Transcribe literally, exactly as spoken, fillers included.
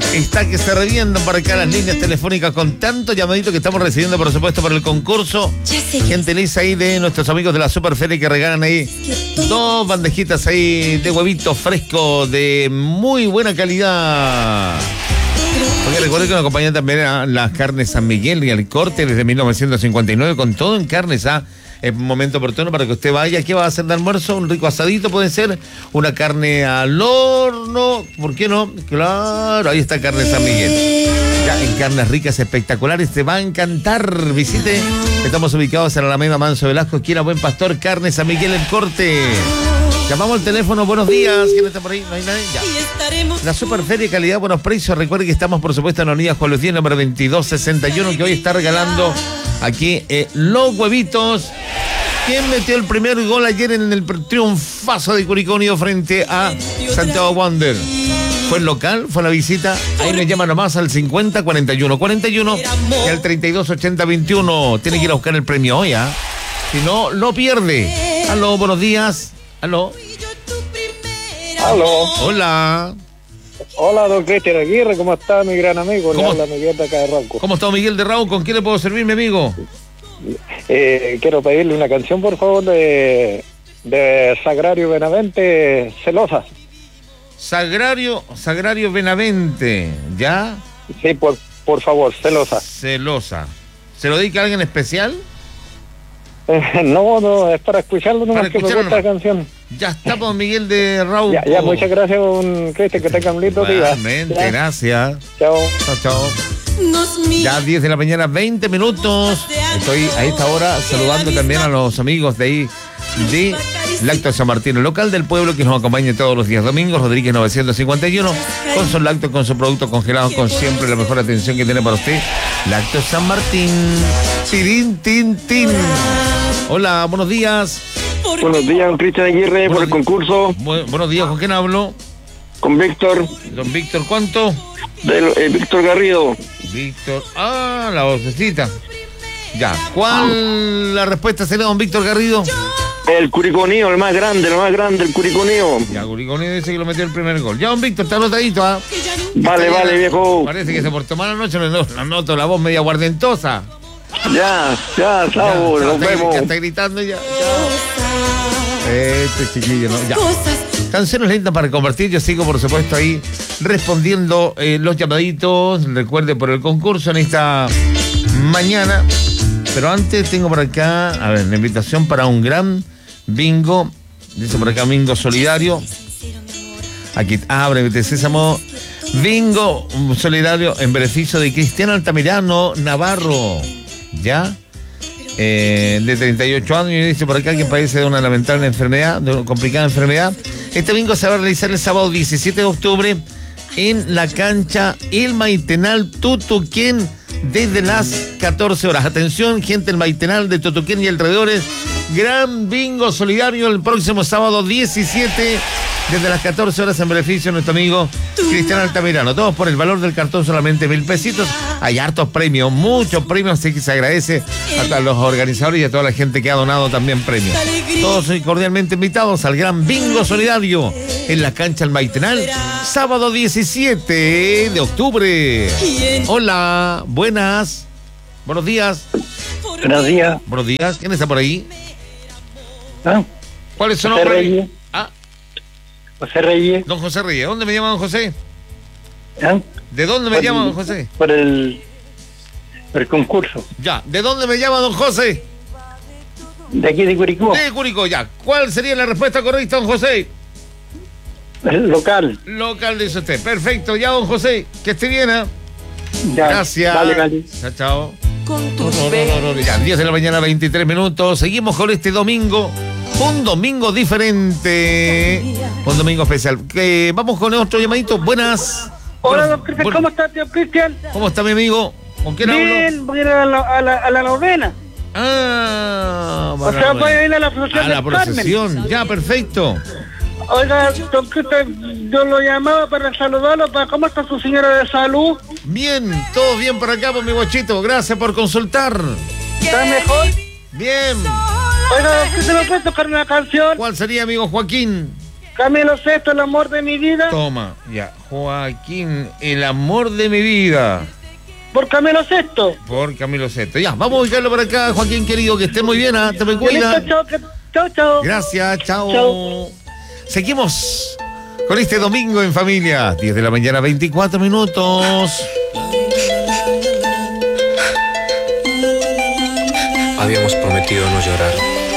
está que se revientan para acá las líneas telefónicas con tanto llamadito que estamos recibiendo, por supuesto, por el concurso. Gente lisa ahí de nuestros amigos de la Superferia que regalan ahí dos bandejitas ahí de huevito fresco de muy buena calidad. Porque recuerden que nos acompañan también a las carnes San Miguel y al corte desde mil novecientos cincuenta y nueve con todo en carnes, ¿ah? Es un momento oportuno para que usted vaya. ¿Qué va a hacer de almuerzo? Un rico asadito puede ser, una carne al horno, ¿por qué no? Claro, ahí está carne San Miguel. Ya en carnes ricas, espectaculares, te va a encantar. Visite, estamos ubicados en la Alameda Manso Velasco, esquina Buen Pastor, carne San Miguel el corte. Llamamos al teléfono, buenos días. ¿Quién está por ahí? ¿No hay nadie? Ya. La Superferia, calidad, buenos precios. Recuerde que estamos, por supuesto, en la Avenida Juan Luis Díaz, número veintidós sesenta y uno, que hoy está regalando aquí eh, los huevitos. ¿Quién metió el primer gol ayer en el triunfazo de Curicó Unido frente a Santiago Wander? ¿Fue el local? ¿Fue la visita? Ahí me llama nomás al cincuenta cuarenta y uno cuarenta y uno y al treinta y dos ochenta veintiuno. Tiene que ir a buscar el premio hoy, ¿ah? Si no, lo pierde. Aló, buenos días. Aló. Aló. Hola. Hola, don Cristian Aguirre, ¿cómo está mi gran amigo? Le habla Miguel de acá de Rauco. ¿Cómo está Miguel de Rauco? ¿Con qué le puedo servir, mi amigo? Eh, quiero pedirle una canción, por favor, de, de Sagrario Benavente, Celosa. Sagrario, Sagrario Benavente, ¿ya? Sí, por, por favor, Celosa. Celosa. ¿Se lo dedica a alguien especial? Eh, no, no, es para escucharlo nomás, para que me gusta la canción. Ya estamos, Miguel de Rauco. Ya, ya, muchas gracias, don Cristian, que tengan un lindo día. Realmente, gracias. Chao. Chao, chao. Ya diez de la mañana, veinte minutos. Estoy a esta hora saludando también a los amigos de ahí de Lácteos San Martín, el local del pueblo que nos acompaña todos los días domingos, Rodríguez novecientos cincuenta y uno, con sus lácteos, con sus productos congelados, con siempre la mejor atención que tiene para usted. Lácteos San Martín. Tirín, tin, tin. Hola, buenos días. Buenos días, don Cristian Aguirre, por el concurso. Bu buenos días, ¿con quién hablo? Con Víctor. Don Víctor, ¿cuánto? De, eh, Víctor Garrido. Víctor, ah, la vocecita. Ya, ¿cuál la respuesta será, don Víctor Garrido? El Curiconío, el más grande, el más grande, el Curiconío. Ya, Curiconío dice que lo metió el primer gol. Ya, don Víctor, está anotadito, ¿ah? Vale, está vale, ya, viejo. Parece que se portó mal anoche, no, no noto la voz media guardentosa. Ya, ya, chao, ya, nos está, vemos. Ya está gritando ya. ya. Este chiquillo, ¿no? Ya. Canciones lindas para compartir. Yo sigo, por supuesto, ahí respondiendo eh, los llamaditos. Recuerde por el concurso en esta mañana. Pero antes tengo por acá, a ver, la invitación para un gran bingo. Dice por acá, bingo solidario. Aquí abre de Sésamo. Bingo solidario en beneficio de Cristiano Altamirano Navarro. ¿Ya? Eh, de treinta y ocho años, y dice por acá que padece de una lamentable enfermedad, de una complicada enfermedad. Este bingo se va a realizar el sábado diecisiete de octubre en la cancha El Maitenal Tutuquén desde las catorce horas. Atención, gente del Maitenal de Tutuquén y alrededores. Gran bingo solidario el próximo sábado diecisiete desde las catorce horas en beneficio de nuestro amigo Cristiano Altamirano. Todos por el valor del cartón, solamente mil pesitos. Hay hartos premios, muchos premios, así que se agradece a los organizadores y a toda la gente que ha donado también premios. Todos soy cordialmente invitados al gran bingo solidario en la cancha El Maitenal, sábado diecisiete de octubre. Hola, buenas. Buenos días. Buenos días. Buenos días. ¿Quién está por ahí? ¿Ah? ¿Cuál es su José nombre? Reyes. Ah, José Reyes. don José Reyes. ¿Dónde me llama don José? ¿Ah? ¿De dónde me Por llama el- don José? Por el, por el concurso. Ya. ¿De dónde me llama don José? De aquí de Curicó. De Curicó, ya. ¿Cuál sería la respuesta correcta, don José? El local. Local, dice usted. Perfecto, ya, don José. Que esté bien, ¿eh? Ya. Gracias. Vale, vale. Chao, chao. No, no, no, no, no. Ya, diez de la mañana, veintitrés minutos. Seguimos con este domingo. Un domingo diferente. Un domingo especial. Eh, vamos con otro llamadito. Buenas. Hola, Buenas. don Cristian, Buen- ¿cómo está, tío Cristian? ¿Cómo está mi amigo? ¿Con quién hablo? Bien, voy a ir a la, a la, a la novena. Ah, O sea, voy a ir a la procesión a la del Carmen. procesión. Ya, perfecto. Oiga, don Cristian, yo lo llamaba para saludarlo, para cómo está su señora de salud. Bien, todo bien por acá, por mi guachito. Gracias por consultar. ¿Está mejor? Bien. Oiga, don Cristian, ¿me puede tocar una canción? ¿Cuál sería, amigo Joaquín? Camilo Sesto, el amor de mi vida. Toma, ya. Joaquín, el amor de mi vida. Por Camilo Sesto. Por Camilo Sesto. Ya, vamos a ubicarlo por acá, Joaquín querido, que esté muy bien, ¿ah? Te me cuida. Listo, chao, que- chao, chao. Gracias, chao. Chao. Seguimos con este domingo en familia. diez de la mañana, veinticuatro minutos. Habíamos prometido no llorar.